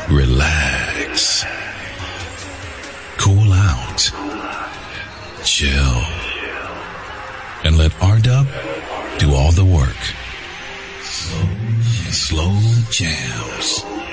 relax, cool out, chill, and let R-Dub do all the work. Slow jams.